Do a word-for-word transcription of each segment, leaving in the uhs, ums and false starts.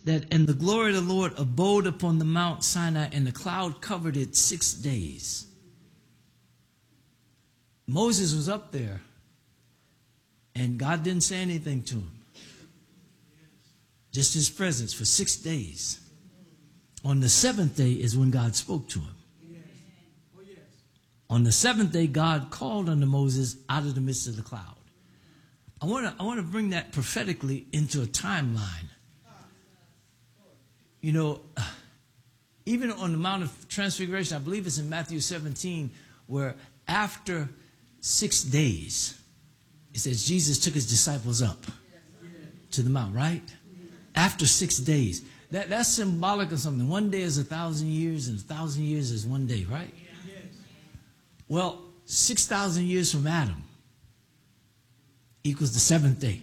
that, and the glory of the Lord abode upon the Mount Sinai, and the cloud covered it six days. Moses was up there, and God didn't say anything to him. Just his presence for six days. On the seventh day is when God spoke to him. On the seventh day, God called unto Moses out of the midst of the cloud. I want to I want to bring that prophetically into a timeline. You know, even on the Mount of Transfiguration, I believe it's in Matthew seventeen, where after six days, it says Jesus took his disciples up to the mount, right? After six days. That, that's symbolic of something. One day is a thousand years, and a thousand years is one day, right? Well, six thousand years from Adam equals the seventh day.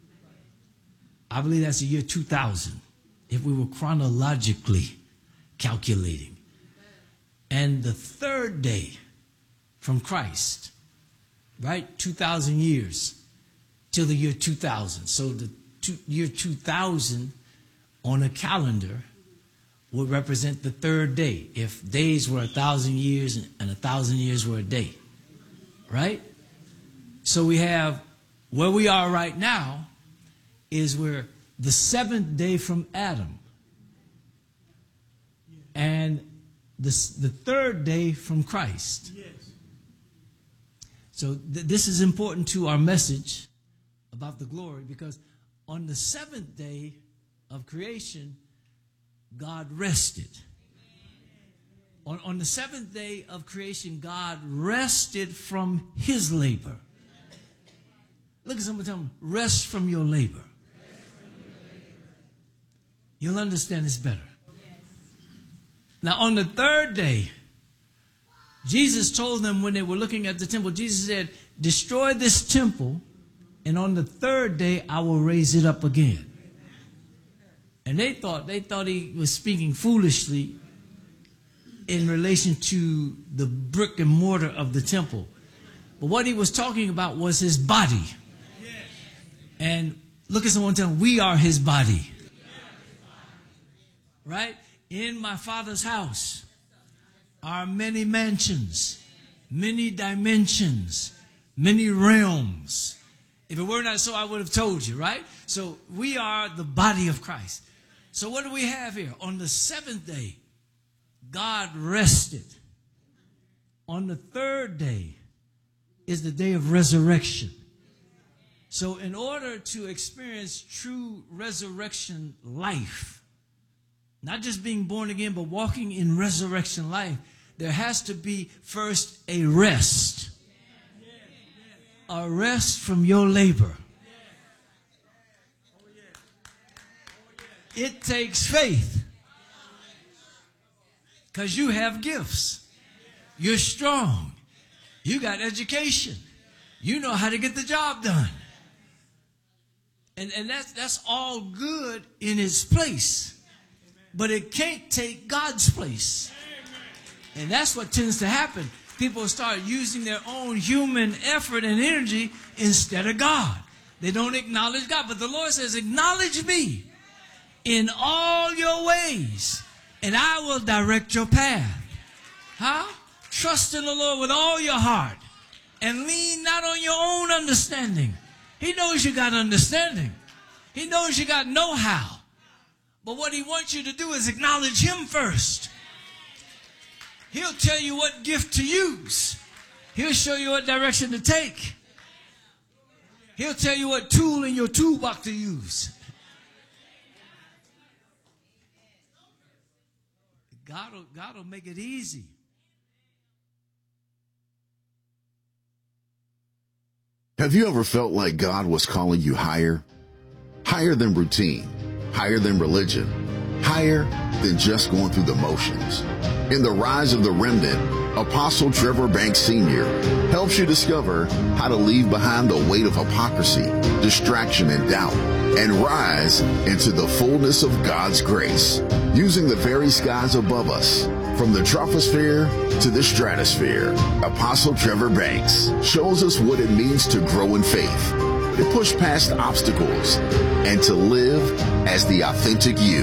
I believe that's the year two thousand, if we were chronologically calculating. And the third day from Christ, right? two thousand years till the year two thousand. So the two, year two thousand on a calendar would represent the third day, if days were a thousand years and a thousand years were a day, right? So we have, where we are right now is where the seventh day from Adam and the, the third day from Christ. So th this is important to our message about the glory, because on the seventh day of creation, God rested. On, on the seventh day of creation, God rested from his labor. Look at someone, tell them, rest from your labor. You'll understand this better. Now, on the third day, Jesus told them when they were looking at the temple, Jesus said, destroy this temple, and on the third day, I will raise it up again. And they thought, they thought he was speaking foolishly in relation to the brick and mortar of the temple. But what he was talking about was his body. And look at someone and tell him, we are his body. Right? In my Father's house are many mansions, many dimensions, many realms. If it were not so, I would have told you, right? So we are the body of Christ. So what do we have here? On the seventh day, God rested. On the third day is the day of resurrection. So in order to experience true resurrection life, not just being born again, but walking in resurrection life, there has to be first a rest. A rest from your labor. It takes faith, because you have gifts. You're strong. You got education. You know how to get the job done. And, and that's, that's all good in its place. But it can't take God's place. And that's what tends to happen. People start using their own human effort and energy instead of God. They don't acknowledge God. But the Lord says, acknowledge me in all your ways, and I will direct your path. Huh? Trust in the Lord with all your heart, and lean not on your own understanding. He knows you got understanding. He knows you got know-how. But what he wants you to do is acknowledge him first. He'll tell you what gift to use. He'll show you what direction to take. He'll tell you what tool in your toolbox to use. God will, God will make it easy. Have you ever felt like God was calling you higher? Higher than routine, higher than religion, higher than just going through the motions. In The Rise of the Remnant, Apostle Trevor Banks Senior helps you discover how to leave behind the weight of hypocrisy, distraction, and doubt, and rise into the fullness of God's grace, using the very skies above us. From the troposphere to the stratosphere, Apostle Trevor Banks shows us what it means to grow in faith, to push past obstacles, and to live as the authentic you.